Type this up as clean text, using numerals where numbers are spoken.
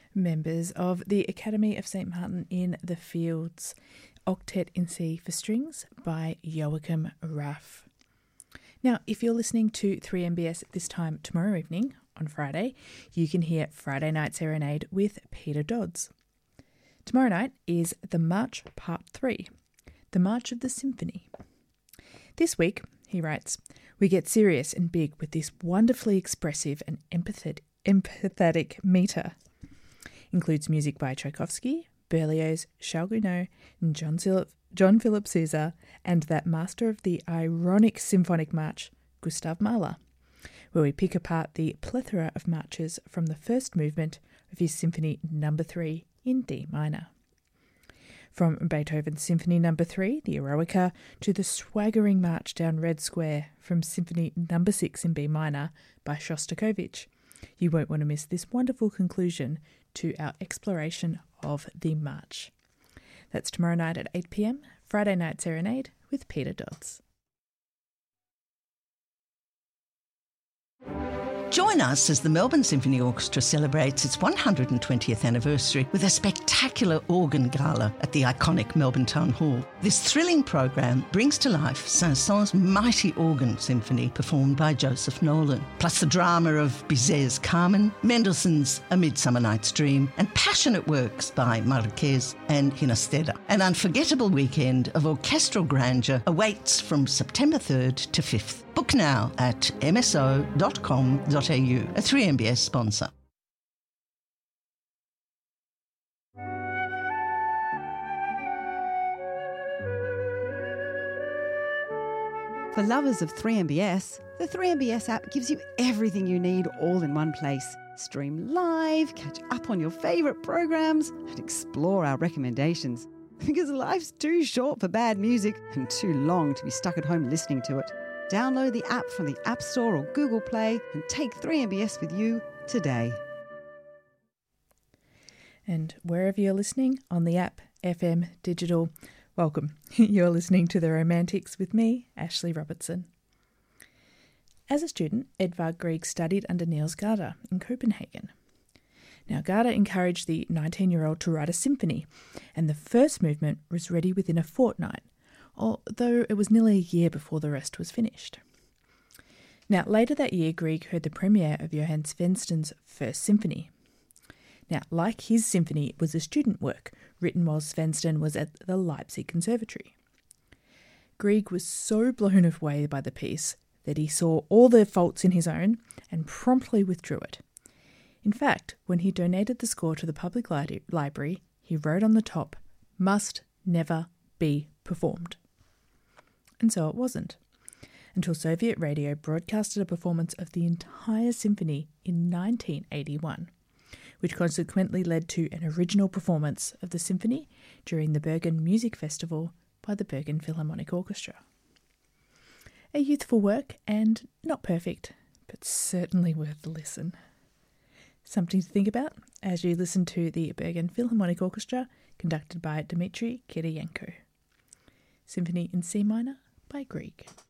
Members of the Academy of St. Martin in the Fields, Octet in C for Strings by Joachim Raff. Now, if you're listening to 3MBS at this time tomorrow evening, on Friday, you can hear Friday Night Serenade with Peter Dodds. Tomorrow night is The March Part 3, The March of the Symphony. This week, he writes, we get serious and big with this wonderfully expressive and empathetic meter. Includes music by Tchaikovsky, Berlioz, Charles Gounod, and John Philip Sousa, and that master of the ironic symphonic march, Gustav Mahler, where we pick apart the plethora of marches from the first movement of his Symphony No. 3 in D minor. From Beethoven's Symphony No. 3, the Eroica, to the swaggering march down Red Square from Symphony No. 6 in B minor by Shostakovich. You won't want to miss this wonderful conclusion to our exploration of the march. That's tomorrow night at 8 p.m, Friday Night Serenade with Peter Dodds. Join us as the Melbourne Symphony Orchestra celebrates its 120th anniversary with a spectacular organ gala at the iconic Melbourne Town Hall. This thrilling program brings to life Saint-Saëns' mighty organ symphony performed by Joseph Nolan, plus the drama of Bizet's Carmen, Mendelssohn's A Midsummer Night's Dream, and passionate works by Marquez and Ginastera. An unforgettable weekend of orchestral grandeur awaits from September 3rd to 5th. Book now at mso.com.au, a 3MBS sponsor. For lovers of 3MBS, the 3MBS app gives you everything you need all in one place. Stream live, catch up on your favourite programs, and explore our recommendations. Because life's too short for bad music and too long to be stuck at home listening to it. Download the app from the App Store or Google Play and take 3MBS with you today. And wherever you're listening, on the app, FM, digital, welcome. You're listening to The Romantics with me, Ashley Robertson. As a student, Edvard Grieg studied under Niels Gade in Copenhagen. Now, Gade encouraged the 19-year-old to write a symphony, and the first movement was ready within a fortnight, although it was nearly a year before the rest was finished. Now, later that year, Grieg heard the premiere of Johann Svensson's First Symphony. Now, like his symphony, it was a student work, written while Svensson was at the Leipzig Conservatory. Grieg was so blown away by the piece that he saw all the faults in his own and promptly withdrew it. In fact, when he donated the score to the public library, he wrote on the top, "Must never be performed." And so it wasn't, until Soviet radio broadcasted a performance of the entire symphony in 1981, which consequently led to an original performance of the symphony during the Bergen Music Festival by the Bergen Philharmonic Orchestra. A youthful work and not perfect, but certainly worth the listen. Something to think about as you listen to the Bergen Philharmonic Orchestra, conducted by Dmitry Kiriyenko. Symphony in C minor by Grieg.